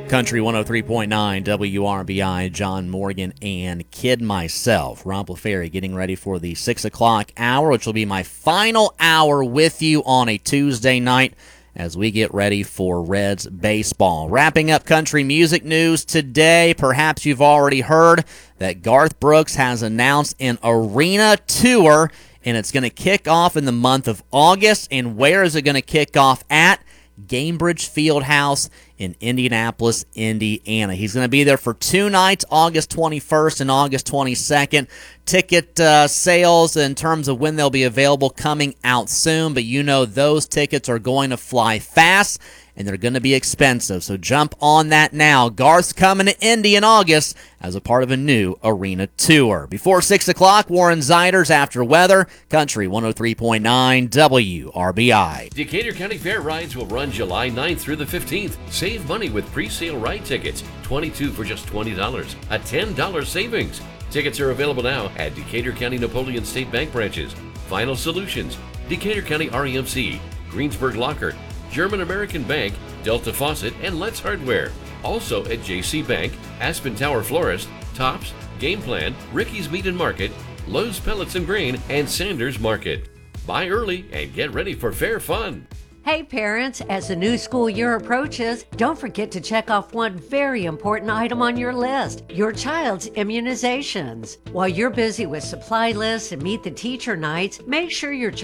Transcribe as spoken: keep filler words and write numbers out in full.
Country one oh three point nine W R B I, John Morgan and Kid Myself. Rob LaFerry getting ready for the six o'clock hour, which will be my final hour with you on a Tuesday night as we get ready for Reds baseball. Wrapping up country music news today, perhaps you've already heard that Garth Brooks has announced an arena tour, and it's going to kick off in the month of August. And where is it going to kick off at? Gainbridge Fieldhouse in Indianapolis, Indiana. He's going to be there for two nights, August twenty-first and August twenty-second. Ticket uh, sales in terms of when they'll be available coming out soon, but you know those tickets are going to fly fast and they're going to be expensive. So jump on that now. Garth's coming to Indy in August as a part of a new arena tour. Before six o'clock, Warren Zeiders after weather. Country one oh three point nine W R B I. Decatur County Fair rides will run July ninth through the fifteenth. Save money with pre-sale ride tickets. twenty-two for just twenty dollars. A ten dollars savings. Tickets are available now at Decatur County Napoleon State Bank branches, Final Solutions, Decatur County R E M C, Greensburg Locker, German American Bank, Delta Faucet, and Let's Hardware. Also at J C Bank, Aspen Tower Florist, Tops, Game Plan, Ricky's Meat and Market, Lowe's Pellets and Grain, and Sanders Market. Buy early and get ready for fair fun. Hey parents, as the new school year approaches, don't forget to check off one very important item on your list, your child's immunizations. While you're busy with supply lists and meet the teacher nights, make sure your child